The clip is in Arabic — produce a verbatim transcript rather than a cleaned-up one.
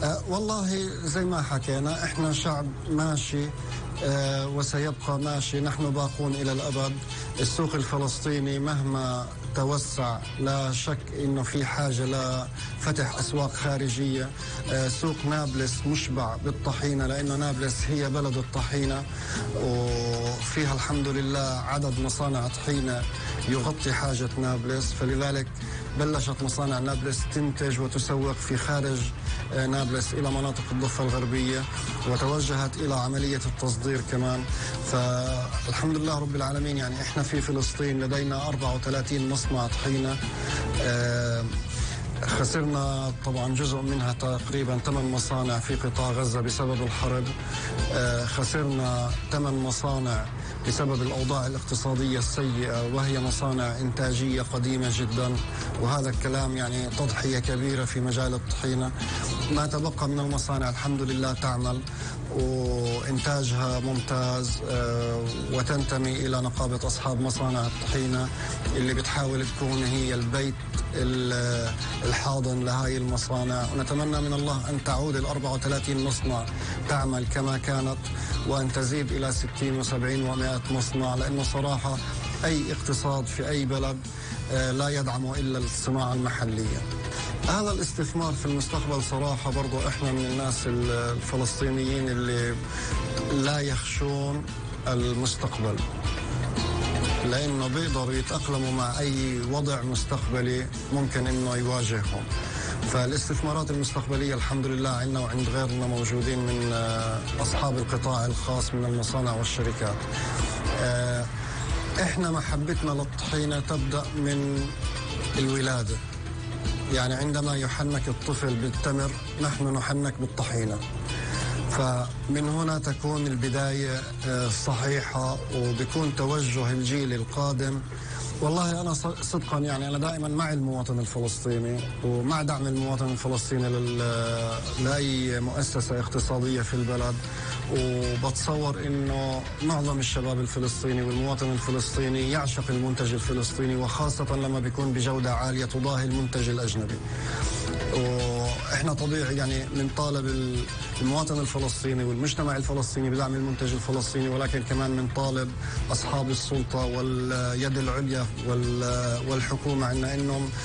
أه والله زي ما حكينا احنا شعب ماشي أه وسيبقى ماشي، نحن باقون إلى الأبد. السوق الفلسطيني مهما توسع لا شك انه في حاجه لفتح اسواق خارجيه. أه سوق نابلس مشبع بالطحينه، لانه نابلس هي بلد الطحينه، وفيها الحمد لله عدد مصانع طحينه يغطي حاجه نابلس، فلذلك بلشت مصانع نابلس تنتج وتسوق في خارج نابلس إلى مناطق الضفة الغربية، وتوجهت إلى عملية التصدير كمان. فالحمد لله رب العالمين، يعني إحنا في فلسطين لدينا أربعة وثلاثين مصنع طحينة. خسرنا طبعا جزء منها تقريبا ثمان مصانع في قطاع غزة بسبب الحرب. خسرنا ثمان مصانع بسبب الأوضاع الاقتصادية السيئة، وهي مصانع إنتاجية قديمة جدا، وهذا الكلام يعني تضحية كبيرة في مجال الطحينة. ما تبقى من المصانع الحمد لله تعمل وإنتاجها ممتاز، وتنتمي إلى نقابة أصحاب مصانع الطحينة اللي بتحاول تكون هي البيت الحاضن لهاي المصانع. ونتمنى من الله أن تعود ال أربعة وثلاثين مصنع تعمل كما كانت، وأن تزيد إلى ستين وسبعين ومائة مصنع، لأنه صراحة أي اقتصاد في أي بلد لا يدعمه إلا الصناعة المحلية. هذا الاستثمار في المستقبل صراحة برضو إحنا من الناس الفلسطينيين اللي لا يخشون المستقبل، لأنه بيقدروا يتأقلموا مع أي وضع مستقبلي ممكن إنه يواجههم. فالاستثمارات المستقبلية الحمد لله عندنا وعند غيرنا موجودين من أصحاب القطاع الخاص من المصانع والشركات. إحنا محبتنا للطحينة تبدأ من الولادة، يعني عندما يحنك الطفل بالتمر نحن نحنك بالطحينة، فمن هنا تكون البداية الصحيحة، وبيكون توجه الجيل القادم. والله أنا صدقا يعني أنا دائما مع المواطن الفلسطيني ومع دعم المواطن الفلسطيني لأي مؤسسة اقتصادية في البلد، وبتصور إنه معظم الشباب الفلسطيني والمواطن الفلسطيني يعشق المنتج الفلسطيني، وخاصة لما بيكون بجودة عالية تضاهي المنتج الأجنبي. واحنا طبيعي يعني بنطالب المواطن الفلسطيني والمجتمع الفلسطيني بدعم المنتج الفلسطيني، ولكن كمان بنطالب اصحاب السلطه واليد العليا والحكومه عندنا انهم